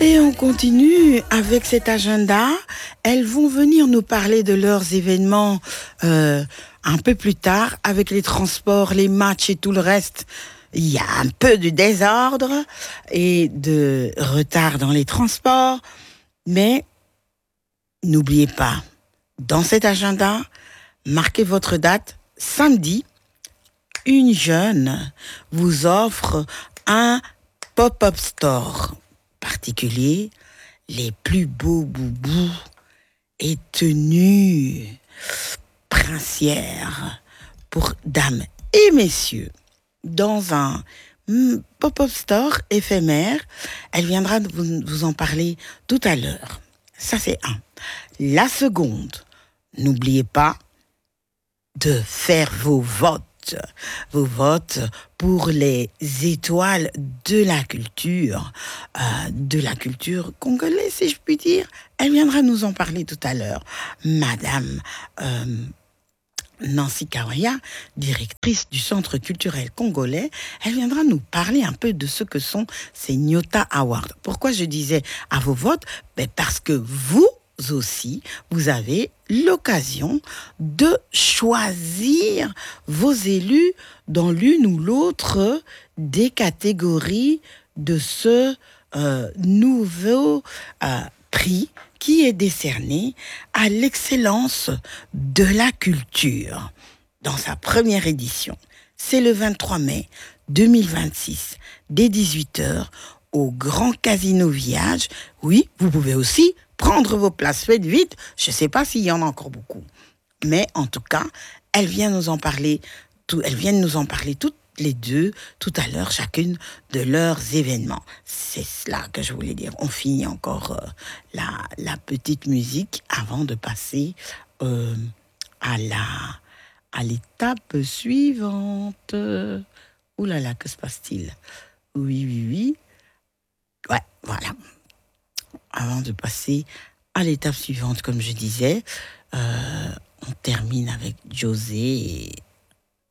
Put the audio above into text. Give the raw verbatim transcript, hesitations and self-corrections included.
Et on continue avec cet agenda. Elles vont venir nous parler de leurs événements euh, un peu plus tard avec les transports, les matchs et tout le reste. Il y a un peu de désordre et de retard dans les transports. Mais n'oubliez pas, dans cet agenda, marquez votre date. Samedi, une jeune vous offre un pop-up store particulier, les plus beaux boubous et tenues princières pour dames et messieurs dans un pop-up store éphémère. Elle viendra vous, vous en parler tout à l'heure. Ça, c'est un. La seconde, n'oubliez pas de faire vos votes. Vos votes pour les étoiles de la culture, euh, de la culture congolaise, si je puis dire. Elle viendra nous en parler tout à l'heure. Madame euh, Nancy Kawaya, directrice du Centre culturel congolais, elle viendra nous parler un peu de ce que sont ces Nyota Awards. Pourquoi je disais à vos votes? Ben parce que vous aussi, vous avez l'occasion de choisir vos élus dans l'une ou l'autre des catégories de ce euh, nouveau euh, prix qui est décerné à l'excellence de la culture. Dans sa première édition, c'est le vingt-trois mai deux mille vingt-six, dès dix-huit heures, au Grand Casino Village. Oui, vous pouvez aussi prendre vos places, faites vite. Je ne sais pas s'il y en a encore beaucoup. Mais en tout cas, elles viennent nous en parler, tout, elles viennent nous en parler toutes les deux, tout à l'heure, chacune de leurs événements. C'est cela que je voulais dire. On finit encore euh, la, la petite musique avant de passer euh, à, la, à l'étape suivante. Ouh là là, que se passe-t-il? Oui, oui, oui. Ouais, voilà. Avant de passer à l'étape suivante, comme je disais, euh, on termine avec José et